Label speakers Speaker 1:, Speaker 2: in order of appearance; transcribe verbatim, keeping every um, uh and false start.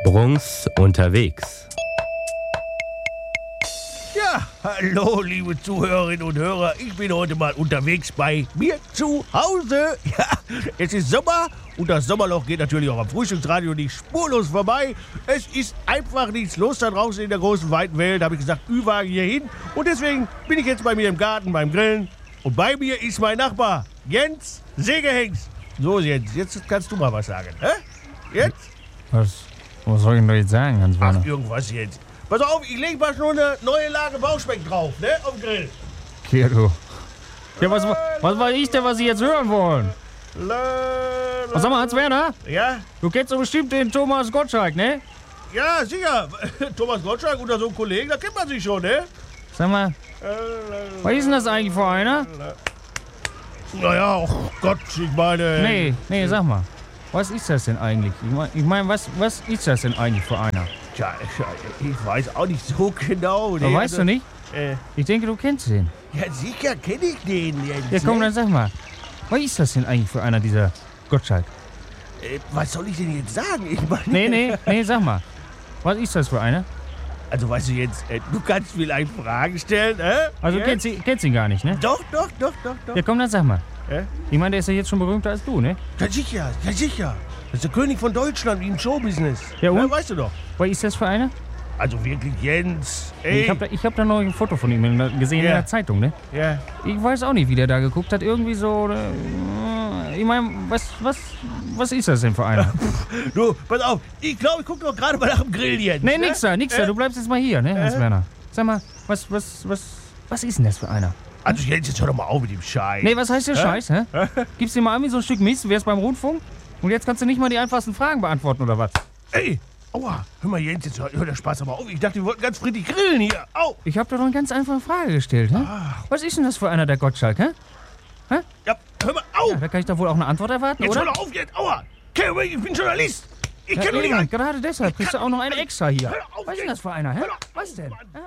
Speaker 1: Bruns unterwegs.
Speaker 2: Ja, hallo liebe Zuhörerinnen und Hörer. Ich bin heute mal unterwegs bei mir zu Hause. Ja, es ist Sommer und das Sommerloch geht natürlich auch am Frühstücksradio nicht spurlos vorbei. Es ist einfach nichts los da draußen in der großen, weiten Welt. Da habe ich gesagt, Ü-Wagen hier hin. Und deswegen bin ich jetzt bei mir im Garten beim Grillen. Und bei mir ist mein Nachbar, Jens Sägehengst. So, Jens, jetzt kannst du mal was sagen. Hä? Jetzt?
Speaker 3: Was, was soll ich denn da jetzt sagen, Hans Werner?
Speaker 2: Ach, irgendwas jetzt. Pass auf, ich leg mal schon eine neue Lage Bauchspeck drauf, ne? Auf den Grill.
Speaker 3: Okay, du. Ja, was, was war ich denn, was Sie jetzt hören wollen?
Speaker 2: La, la,
Speaker 3: Was sag mal, Hans Werner?
Speaker 2: Ja?
Speaker 3: Du kennst doch bestimmt den Thomas Gottschalk, ne?
Speaker 2: Ja, sicher. Thomas Gottschalk oder so ein Kollege, da kennt man sich schon, ne?
Speaker 3: Sag mal, was ist denn das eigentlich für einer?
Speaker 2: Naja, oh Gott, ich meine...
Speaker 3: Nee, nee, sag mal. Was ist das denn eigentlich? Ich meine, ich mein, was, was ist das denn eigentlich für einer?
Speaker 2: Tja, ich weiß auch nicht so genau.
Speaker 3: Aber
Speaker 2: Ne?
Speaker 3: weißt du nicht?
Speaker 2: Äh,
Speaker 3: Ich denke, du kennst den.
Speaker 2: ja, sicher kenne ich den jetzt.
Speaker 3: Ja, komm,
Speaker 2: ne?
Speaker 3: dann sag mal. Was ist das denn eigentlich für einer, dieser Gottschalk?
Speaker 2: Äh, was soll ich denn jetzt sagen? Ich meine...
Speaker 3: Nee, nee, nee, sag mal. Was ist das für einer?
Speaker 2: Also, weißt du jetzt, äh, du kannst vielleicht Fragen stellen, äh?
Speaker 3: Also,
Speaker 2: Ja?
Speaker 3: kennst, ihn- kennst ihn gar nicht, ne?
Speaker 2: Doch, doch, doch, doch, doch.
Speaker 3: Ja, komm, dann sag mal.
Speaker 2: Äh?
Speaker 3: Ich meine, der ist ja jetzt schon berühmter als du, ne?
Speaker 2: Ja, sicher, ja, sicher. Das ist der König von Deutschland im Showbusiness.
Speaker 3: Ja, und?
Speaker 2: weißt du doch.
Speaker 3: Was ist das für einer?
Speaker 2: Also wirklich, Jens. Ey.
Speaker 3: Ich hab da, ich hab da noch ein Foto von ihm in- gesehen
Speaker 2: Ja.
Speaker 3: in der Zeitung, ne?
Speaker 2: Ja.
Speaker 3: Ich weiß auch nicht, wie der da geguckt hat. Irgendwie so. Äh, ich meine, was, was, was ist das denn für einer?
Speaker 2: Du, pass auf. Ich glaube, ich gucke doch gerade mal nach dem Grill, Jens.
Speaker 3: Nee,
Speaker 2: ne?
Speaker 3: nix da, nix da.
Speaker 2: Äh?
Speaker 3: Du bleibst jetzt mal hier, ne, Hans
Speaker 2: Äh?
Speaker 3: Werner? Sag mal, was, was, was, was ist denn das für einer?
Speaker 2: Also Jens, jetzt hör doch mal auf mit dem Scheiß.
Speaker 3: Nee, was heißt der
Speaker 2: Hä?
Speaker 3: Scheiß, hä? Gibst dir mal irgendwie so ein Stück Mist, du wärst beim Rundfunk? Und jetzt kannst du nicht mal die einfachsten Fragen beantworten, oder was?
Speaker 2: Ey, aua. Hör mal, Jens, jetzt hör, hör der Spaß aber auf. Ich dachte, wir wollten ganz friedlich grillen hier. Au.
Speaker 3: Ich hab dir doch eine ganz einfache Frage gestellt, hä? Was ist denn das für einer, der Gottschalk, hä?
Speaker 2: Ja, hör mal, au.
Speaker 3: Ja, da kann ich doch wohl auch eine Antwort erwarten,
Speaker 2: Jetzt hör
Speaker 3: oder?
Speaker 2: doch auf, jetzt. Aua. Okay, ich bin Journalist. Ich
Speaker 3: Ja,
Speaker 2: kenne doch nicht
Speaker 3: eben,
Speaker 2: an.
Speaker 3: gerade deshalb kriegst du auch noch eine extra hier.
Speaker 2: Hör auf,
Speaker 3: Was ist denn
Speaker 2: Jens.
Speaker 3: das für einer, hä?
Speaker 2: Hör auf,
Speaker 3: Was denn?
Speaker 2: Mann.
Speaker 3: Ja?